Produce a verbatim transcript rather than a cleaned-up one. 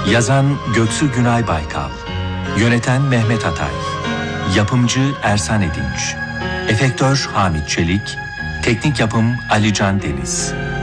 Yazan Göksu Günay Baykal. Yöneten Mehmet Atay. Yapımcı Ersan Edinç. Efektör Hamit Çelik. Teknik yapım Ali Can Deniz.